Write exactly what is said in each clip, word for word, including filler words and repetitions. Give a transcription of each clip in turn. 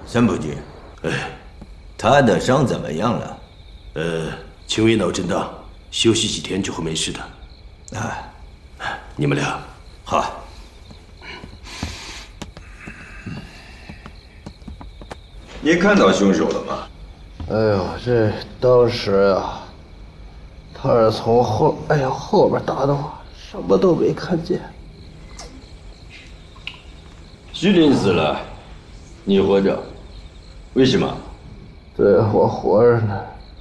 三浦君，哎，他的伤怎么样了？ 呃，轻微脑震荡，休息几天就会没事的。 哎， 你们俩， 好。你看到凶手了吗？ 哎呦，这当时啊，他是从后，哎呦后边打的我，什么都没看见。 徐林死了，你活着，为什么？ 对，我活着呢。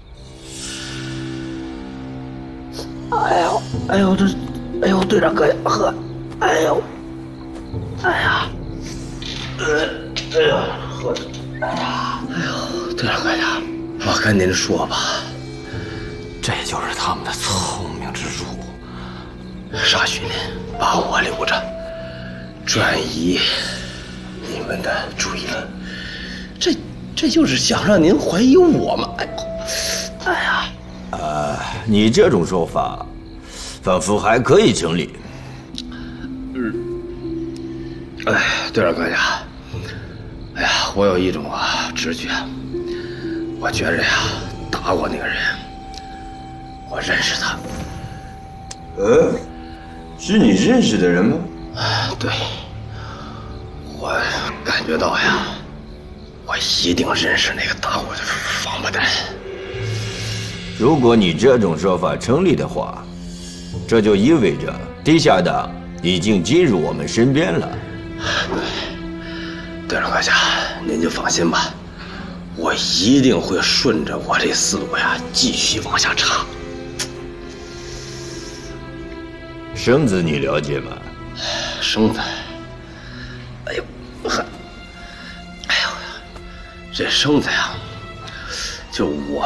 哎呦，哎呦，这，哎呦，队长哥呀，呵，哎呦，哎呀，呃，哎呀，喝着，哎呀，哎呦，队长哥呀，我跟您说吧，这就是他们的聪明之处，杀徐林，把我留着，转移你们的注意力，这这就是想让您怀疑我嘛？哎，哎呀。 呃，你这种说法，仿佛还可以成立。 嗯，哎，队长哥呀，哎呀，我有一种啊直觉，我觉着呀，打我那个人，我认识他。 呃，是你认识的人吗？ 对，我感觉到呀，我一定认识那个打我的王八蛋。 如果你这种说法成立的话，这就意味着地下党已经进入我们身边了。 对，队长阁下，您就放心吧，我一定会顺着我这思路呀，继续往下查。 绳子你了解吗？ 绳子，哎呦，呵，哎呦，这绳子呀，就我。